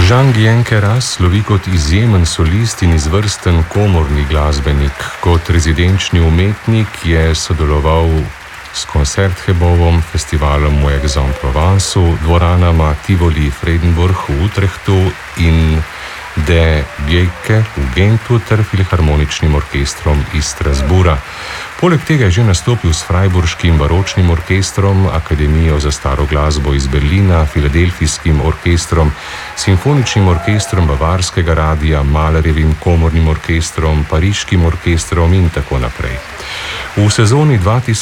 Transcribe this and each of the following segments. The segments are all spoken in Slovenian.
Jean-Guyen Queyras slovi kot izjemen solist in izvrsten komorni glasbenik. Kot rezidenčni umetnik je sodeloval s Koncerthebovom, festivalom v Aix-en-Provencu, dvoranama Tivoli Fredenburg v Utrechtu in De Bjejke v Gentu ter filharmoničnim orkestrom iz Strasbura. Poleg tega je že nastopil s Freiburškim baročnim orkestrom, Akademijo za staro glasbo iz Berlina, Filadelfijskim orkestrom, Simfoničnim orkestrom Bavarskega radia, Mahlerjevim komornim orkestrom, Pariškim orkestrom in tako naprej. V sezoni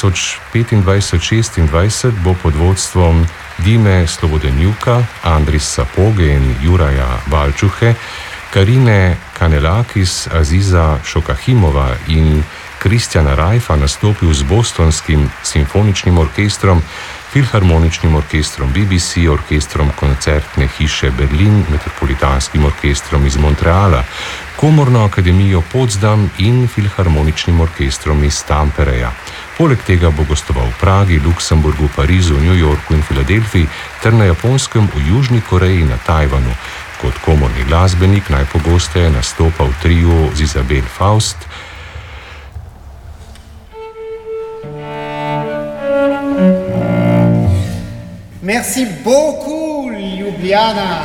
2025-26 bo pod vodstvom Dime Slobodenjuka, Andrisa Poge in Juraja Valčuhe, Karine Kanelakis, Aziza Šokahimova in Kristjana Rajfa nastopil z Bostonskim simfoničnim orkestrom, Filharmoničnim orkestrom BBC, orkestrom Koncertne hiše Berlin, Metropolitanskim orkestrom iz Montreala, Komorno akademijo Potsdam in Filharmoničnim orkestrom iz Tampereja. Poleg tega bo gostoval v Pragi, Luksemburgu, Parizu, New Yorku in Filadelfiji ter na Japonskem, v Južni Koreji in na Tajvanu. Kot komorni glasbenik najpogosteje nastopa v triu z Isabel Faust. Merci beaucoup, Ljubljana.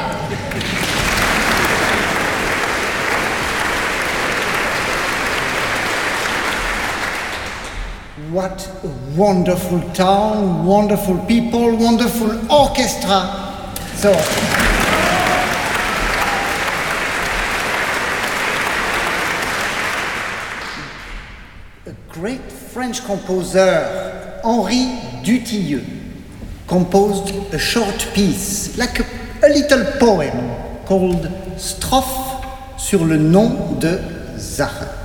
What a wonderful town, wonderful people, wonderful orchestra. So, a great French composer, Henri Dutilleux, composed a short piece, like a little poem, called Strophe sur le nom de Zara.